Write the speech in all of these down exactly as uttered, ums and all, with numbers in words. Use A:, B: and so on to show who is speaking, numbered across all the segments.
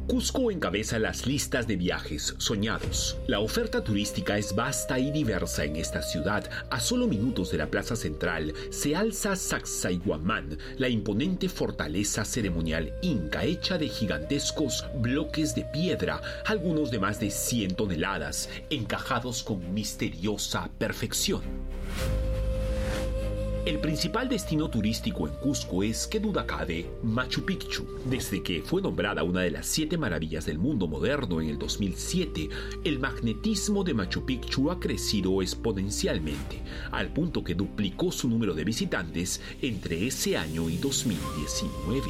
A: Cusco encabeza las listas de viajes soñados. La oferta turística es vasta y diversa en esta ciudad. A solo minutos de la plaza central se alza Sacsayhuamán, la imponente fortaleza ceremonial inca hecha de gigantescos bloques de piedra, algunos de más de cien toneladas, encajados con misteriosa perfección. El principal destino turístico en Cusco es, qué duda cabe, Machu Picchu. Desde que fue nombrada una de las siete maravillas del mundo moderno en el dos mil siete, el magnetismo de Machu Picchu ha crecido exponencialmente, al punto que duplicó su número de visitantes entre ese año y dos mil diecinueve.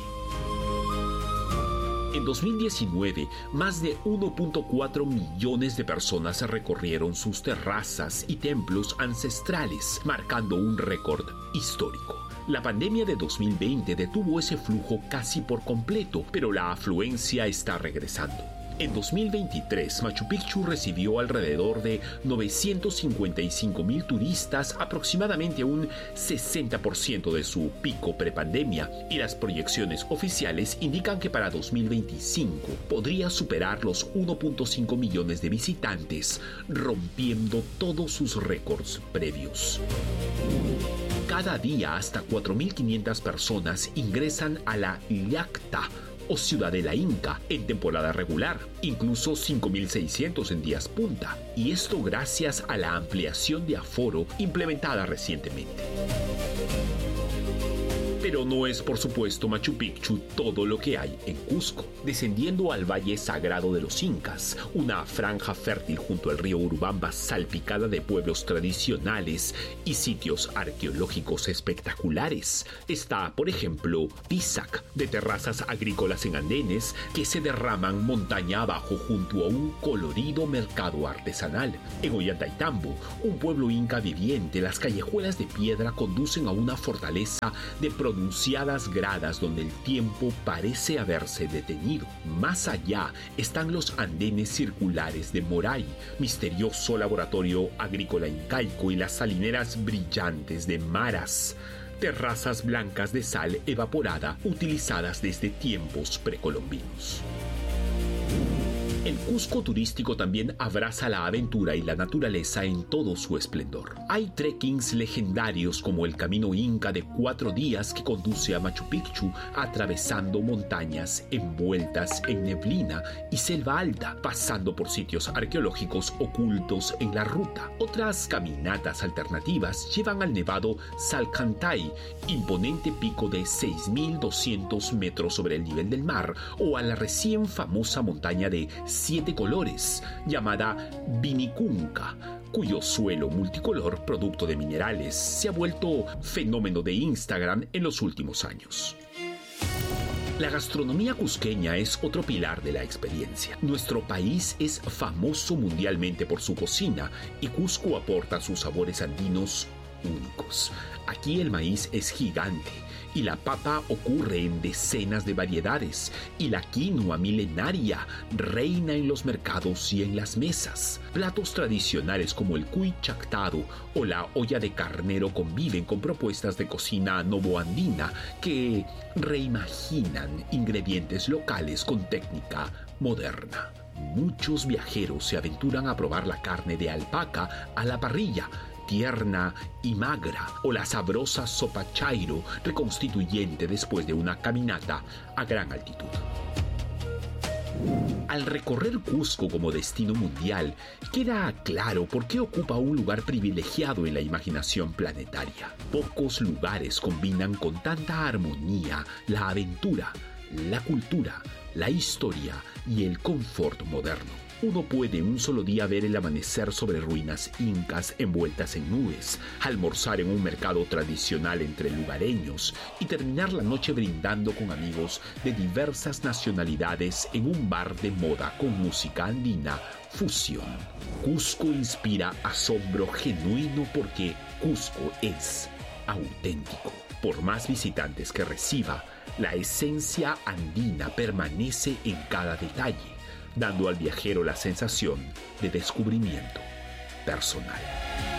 A: En dos mil diecinueve, más de uno punto cuatro millones de personas recorrieron sus terrazas y templos ancestrales, marcando un récord histórico. La pandemia de dos mil veinte detuvo ese flujo casi por completo, pero la afluencia está regresando. En dos mil veintitrés, Machu Picchu recibió alrededor de novecientos cincuenta y cinco mil turistas, aproximadamente un sesenta por ciento de su pico prepandemia, y las proyecciones oficiales indican que para dos mil veinticinco podría superar los uno punto cinco millones de visitantes, rompiendo todos sus récords previos. Cada día hasta cuatro mil quinientas personas ingresan a la Llacta, o Ciudadela Inca, en temporada regular, incluso cinco mil seiscientos en días punta, y esto gracias a la ampliación de aforo implementada recientemente. Pero no es, por supuesto, Machu Picchu todo lo que hay en Cusco. Descendiendo al Valle Sagrado de los Incas, una franja fértil junto al río Urubamba salpicada de pueblos tradicionales y sitios arqueológicos espectaculares, está, por ejemplo, Pisac, de terrazas agrícolas en andenes que se derraman montaña abajo junto a un colorido mercado artesanal. En Ollantaytambo, un pueblo inca viviente, las callejuelas de piedra conducen a una fortaleza de pronunciadas gradas donde el tiempo parece haberse detenido. Más allá están los andenes circulares de Moray, misterioso laboratorio agrícola incaico, y las salineras brillantes de Maras, terrazas blancas de sal evaporada utilizadas desde tiempos precolombinos. El Cusco turístico también abraza la aventura y la naturaleza en todo su esplendor. Hay trekkings legendarios como el Camino Inca de cuatro días que conduce a Machu Picchu atravesando montañas envueltas en neblina y selva alta, pasando por sitios arqueológicos ocultos en la ruta. Otras caminatas alternativas llevan al nevado Salcantay, imponente pico de seis mil doscientos metros sobre el nivel del mar, o a la recién famosa montaña de siete colores, llamada Vinicunca, cuyo suelo multicolor, producto de minerales, se ha vuelto fenómeno de Instagram en los últimos años. La gastronomía cusqueña es otro pilar de la experiencia. Nuestro país es famoso mundialmente por su cocina y Cusco aporta sus sabores andinos únicos. Aquí el maíz es gigante y la papa ocurre en decenas de variedades, y la quinoa milenaria reina en los mercados y en las mesas. Platos tradicionales como el cuy chactado o la olla de carnero conviven con propuestas de cocina novoandina que reimaginan ingredientes locales con técnica moderna. Muchos viajeros se aventuran a probar la carne de alpaca a la parrilla, tierna y magra, o la sabrosa sopa chairo, reconstituyente después de una caminata a gran altitud. Al recorrer Cusco como destino mundial, queda claro por qué ocupa un lugar privilegiado en la imaginación planetaria. Pocos lugares combinan con tanta armonía la aventura, la cultura, la historia y el confort moderno. Uno puede en un solo día ver el amanecer sobre ruinas incas envueltas en nubes, almorzar en un mercado tradicional entre lugareños y terminar la noche brindando con amigos de diversas nacionalidades en un bar de moda con música andina fusión. Cusco inspira asombro genuino porque Cusco es auténtico. Por más visitantes que reciba, la esencia andina permanece en cada detalle, dando al viajero la sensación de descubrimiento personal.